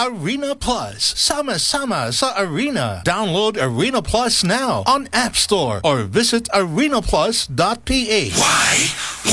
Arena Plus. Sama-sama sa Arena. Download Arena Plus now on App Store or visit arenaplus.ph. Why?